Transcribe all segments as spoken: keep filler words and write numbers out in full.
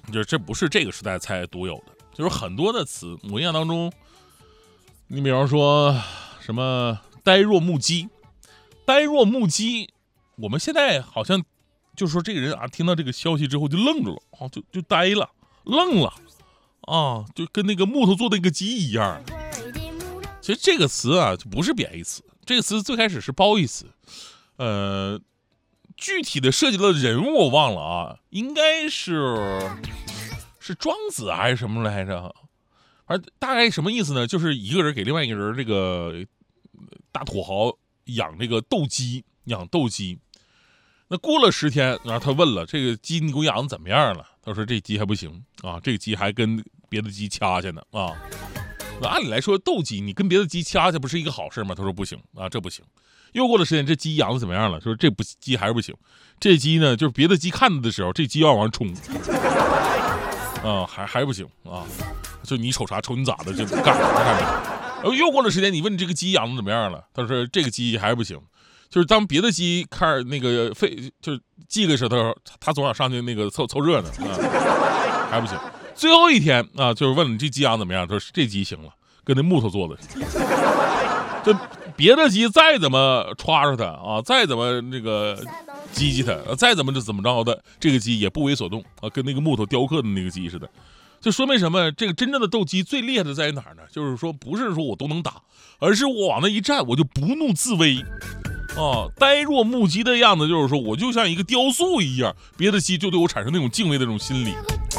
就是这不是这个时代才独有的，就是很多的词，我印象当中，你比方说什么呆若木鸡，呆若木鸡，我们现在好像就是说这个人啊，听到这个消息之后就愣住了，啊，就就呆了，愣了，啊，就跟那个木头做的一个鸡一样。其实这个词啊，就不是贬义词，这个词最开始是褒义词，呃。具体的涉及到的人物我忘了啊，应该是是庄子还是什么来着？而大概什么意思呢？就是一个人给另外一个人这个大土豪养这个斗鸡，养斗鸡。那过了十天，然后他问了这个鸡你给我养的怎么样了？他说这鸡还不行啊，这个鸡还跟别的鸡掐去呢啊。那按理来说斗鸡你跟别的鸡掐去不是一个好事吗？他说不行啊，这不行。又过了时间，这鸡养的怎么样了？说这不鸡还是不行，这鸡呢，就是别的鸡看它的时候，这鸡要往上冲，啊，还还不行啊！就你瞅啥，瞅你咋的，就干啥干啥。然后又过了时间，你问这个鸡养的怎么样了？他说这个鸡还是不行，就是当别的鸡看那个费，就是记个时候，他总想上去那个凑凑热闹啊，还不行。最后一天啊，就是问你这鸡养怎么样？他说这鸡行了，跟那木头做的。这别的鸡再怎么歘着它啊，再怎么那个激激它，再怎么就怎么着的，这个鸡也不为所动啊，跟那个木头雕刻的那个鸡似的。就说明什么？这个真正的斗鸡最厉害的在于哪儿呢？就是说不是说我都能打，而是我往那一站，我就不怒自威啊，呆若木鸡的样子，就是说我就像一个雕塑一样，别的鸡就对我产生那种敬畏的那种心理。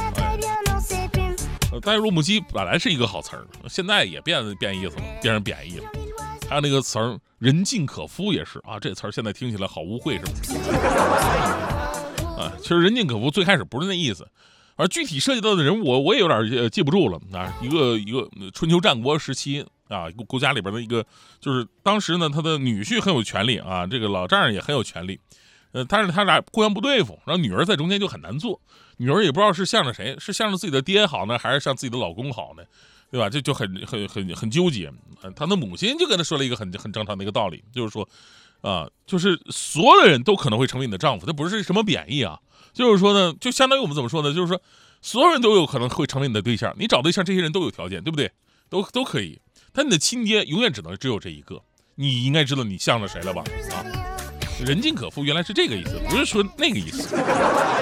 哎、呆若木鸡本来是一个好词儿，现在也变变意思了，变成贬义了。还有那个词儿“人尽可夫”也是啊，这词儿现在听起来好污秽，是不是？啊，其实“人尽可夫”最开始不是那意思，而具体涉及到的人物，我我也有点记不住了啊。一个一个春秋战国时期啊，国家里边的一个，就是当时呢，他的女婿很有权利啊，这个老丈人也很有权利，呃，但是他俩互相不对付，然后女儿在中间就很难做，女儿也不知道是向着谁，是向着自己的爹好呢，还是向自己的老公好呢？对吧？这就很很很很纠结。他的母亲就跟他说了一个很很正常的一个道理，就是说，啊、呃，就是所有的人都可能会成为你的丈夫，这不是什么贬义啊。就是说呢，就相当于我们怎么说呢？就是说，所有人都有可能会成为你的对象，你找对象，这些人都有条件，对不对？都都可以。但你的亲爹永远只能只有这一个，你应该知道你向着谁了吧？啊，人尽可夫原来是这个意思，不是说那个意思。